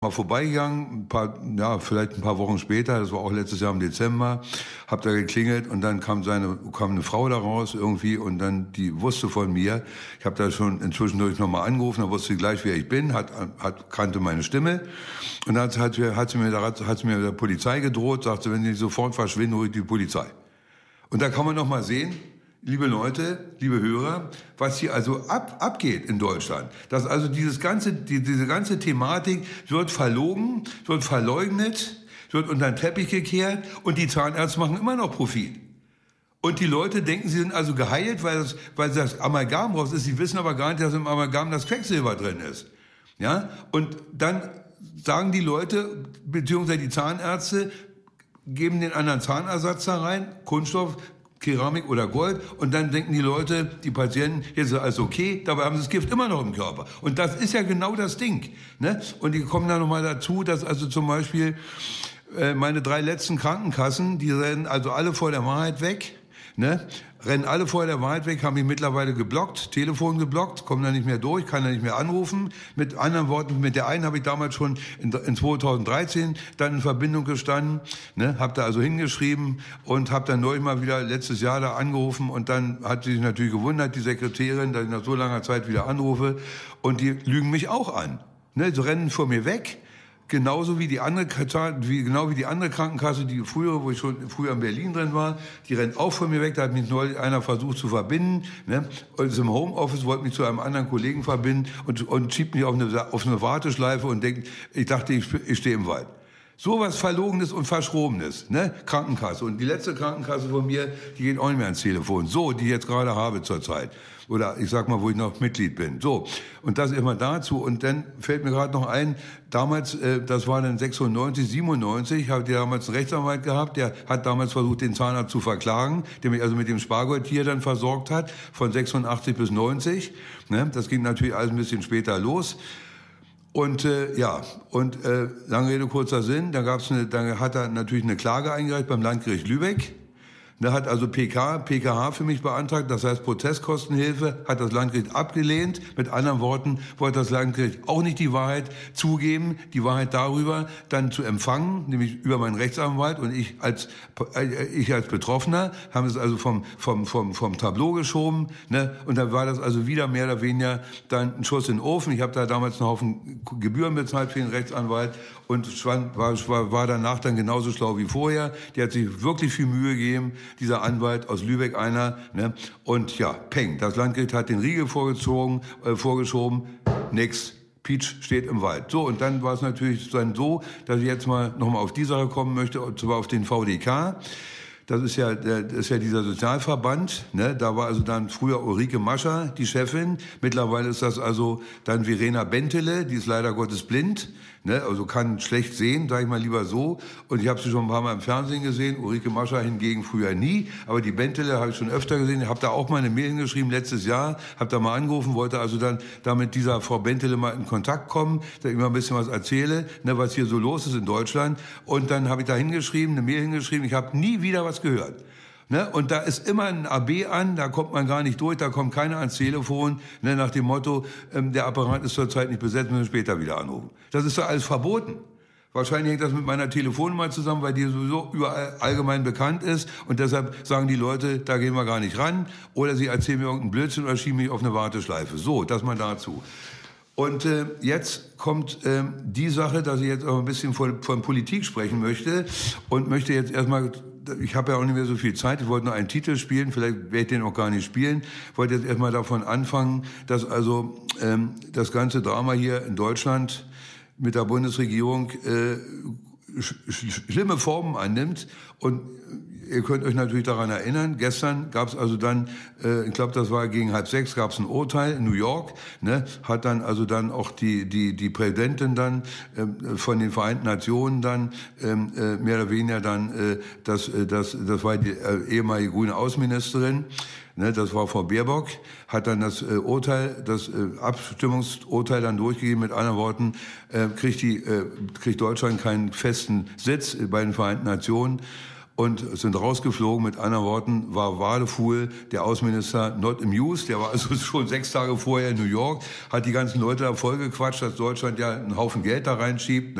Mal vorbeigegangen, vielleicht ein paar Wochen später, das war auch letztes Jahr im Dezember, hab da geklingelt und dann kam eine Frau da raus irgendwie und dann, die wusste von mir, ich habe da schon inzwischen nochmal angerufen, da wusste sie gleich, wer ich bin, kannte meine Stimme und dann hat sie mir der Polizei gedroht, sagte, wenn Sie sofort verschwinden, hol ich die Polizei. Und da kann man noch mal sehen, liebe Leute, liebe Hörer, was hier also abgeht in Deutschland. Dass also diese ganze Thematik wird verlogen, wird verleugnet, wird unter den Teppich gekehrt und die Zahnärzte machen immer noch Profit. Und die Leute denken, sie sind also geheilt, weil das Amalgam raus ist. Sie wissen aber gar nicht, dass im Amalgam das Quecksilber drin ist. Ja? Und dann sagen die Leute, beziehungsweise die Zahnärzte, geben den anderen Zahnersatz da rein, Kunststoff, Keramik oder Gold, und dann denken die Leute, die Patienten, jetzt ist alles okay, dabei haben sie das Gift immer noch im Körper. Und das ist ja genau das Ding. Ne? Und die kommen dann nochmal dazu, dass also zum Beispiel meine 3 letzten Krankenkassen, die rennen also alle vor der Wahrheit weg, ne? Rennen alle vor der Wahrheit weg, haben mich mittlerweile geblockt, Telefon geblockt, kommen da nicht mehr durch, kann da nicht mehr anrufen. Mit anderen Worten, mit der einen habe ich damals schon in 2013 dann in Verbindung gestanden, ne, habe da also hingeschrieben und habe dann neulich mal wieder letztes Jahr da angerufen und dann hat sie sich natürlich gewundert, die Sekretärin, dass ich nach so langer Zeit wieder anrufe und die lügen mich auch an. Ne, sie rennen vor mir weg. Genauso wie die andere Krankenkasse, wo ich schon früher in Berlin drin war, die rennt auch von mir weg. Da hat mich neulich einer versucht zu verbinden, ne? Und ist im Homeoffice, wollte mich zu einem anderen Kollegen verbinden und schiebt mich auf eine Warteschleife und denkt, ich dachte, ich stehe im Wald. Sowas Verlogenes und Verschrobenes, ne? Krankenkasse. Und die letzte Krankenkasse von mir, die geht auch nicht mehr ans Telefon. So, die ich jetzt gerade habe zurzeit. Oder ich sag mal, wo ich noch Mitglied bin. So, und das immer dazu. Und dann fällt mir gerade noch ein, damals, das war dann 96, 97, habe ich damals einen Rechtsanwalt gehabt, der hat damals versucht, den Zahnarzt zu verklagen, der mich also mit dem Spargeld hier dann versorgt hat, von 86 bis 90. Ne? Das ging natürlich alles ein bisschen später los. Und lange Rede, kurzer Sinn, dann hat er natürlich eine Klage eingereicht beim Landgericht Lübeck. Da hat also PKH für mich beantragt, das heißt Prozesskostenhilfe, hat das Landgericht abgelehnt. Mit anderen Worten wollte das Landgericht auch nicht die Wahrheit zugeben, die Wahrheit darüber dann zu empfangen, nämlich über meinen Rechtsanwalt, und ich als Betroffener haben es also vom Tableau geschoben, ne? Und dann war das also wieder mehr oder weniger dann ein Schuss in den Ofen. Ich habe da damals einen Haufen Gebühren bezahlt für den Rechtsanwalt und war danach dann genauso schlau wie vorher. Der hat sich wirklich viel Mühe gegeben, dieser Anwalt aus Lübeck einer, ne? Und ja, peng, das Landgericht hat den Riegel vorgeschoben, nix, Peach steht im Wald. So, und dann war es natürlich dann so, dass ich jetzt mal nochmal auf die Sache kommen möchte, und zwar auf den VDK. Das ist ja dieser Sozialverband, ne? Da war also dann früher Ulrike Mascher, die Chefin. Mittlerweile ist das also dann Verena Bentele, die ist leider Gottes blind, ne? Also kann schlecht sehen, sage ich mal lieber so. Und ich habe sie schon ein paar Mal im Fernsehen gesehen. Ulrike Mascher hingegen früher nie. Aber die Bentele habe ich schon öfter gesehen. Ich habe da auch mal eine Mail hingeschrieben letztes Jahr, habe da mal angerufen, wollte also dann mit dieser Frau Bentele mal in Kontakt kommen, da ich mal ein bisschen was erzähle, ne, was hier so los ist in Deutschland. Und dann habe ich da hingeschrieben, eine Mail hingeschrieben. Ich habe nie wieder was gehört. Ne? Und da ist immer ein AB an, da kommt man gar nicht durch, da kommt keiner ans Telefon, ne, nach dem Motto, der Apparat ist zurzeit nicht besetzt, müssen wir später wieder anrufen. Das ist doch alles verboten. Wahrscheinlich hängt das mit meiner Telefonnummer zusammen, weil die sowieso überall allgemein bekannt ist, und deshalb sagen die Leute, da gehen wir gar nicht ran, oder sie erzählen mir irgendeinen Blödsinn oder schieben mich auf eine Warteschleife. So, das mal dazu. Und jetzt kommt die Sache, dass ich jetzt auch ein bisschen von Politik sprechen möchte und möchte jetzt erstmal, ich habe ja auch nicht mehr so viel Zeit, ich wollte nur einen Titel spielen, vielleicht werde ich den auch gar nicht spielen, ich wollte jetzt erstmal davon anfangen, dass also das ganze Drama hier in Deutschland mit der Bundesregierung schlimme Formen annimmt. Und ihr könnt euch natürlich daran erinnern, gestern gab es also dann, ich glaube, das war gegen 5:30, gab es ein Urteil in New York, ne, hat dann also dann auch die Präsidentin dann von den Vereinten Nationen dann mehr oder weniger dann das war die ehemalige grüne Außenministerin, ne, das war Frau Baerbock, hat dann das Abstimmungsurteil dann durchgegeben. Mit anderen Worten, kriegt Deutschland keinen festen Sitz bei den Vereinten Nationen. und sind rausgeflogen. Mit anderen Worten war Wadefuhl, der Außenminister, not amused. Der war also schon 6 Tage vorher in New York, hat die ganzen Leute da vollgequatscht, dass Deutschland ja einen Haufen Geld da reinschiebt.